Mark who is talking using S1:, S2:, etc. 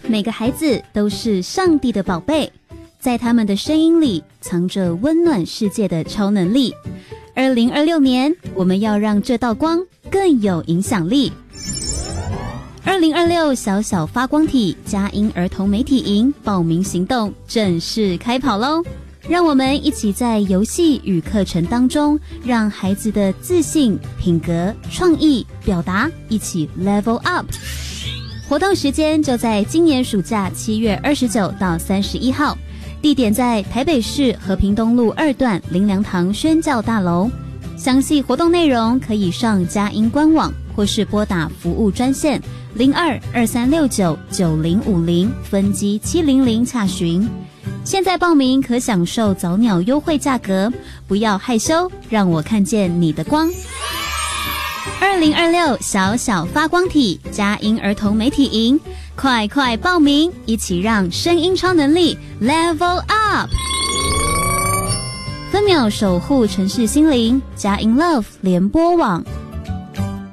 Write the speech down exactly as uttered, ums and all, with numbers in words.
S1: 每个孩子都是上帝的宝贝，在他们的声音里藏着温暖世界的超能力。二零二六年，我们要让这道光更有影响力。二零二六小小发光体佳音儿童媒体营报名行动正式开跑咯！让我们一起在游戏与课程当中，让孩子的自信、品格、创意、表达一起 level up。活动时间就在今年暑假七月二十九到三十一号，地点在台北市和平东路二段林良堂宣教大楼。详细活动内容可以上佳音官网，或是拨打服务专线零二二三六九九零五零分机七零零洽询。现在报名可享受早鸟优惠价格，不要害羞，让我看见你的光。二零二六小小发光体佳音儿童媒体营，快快报名，一起让声音超能力 level up。分秒守护城市心灵，佳音 Love 联播网。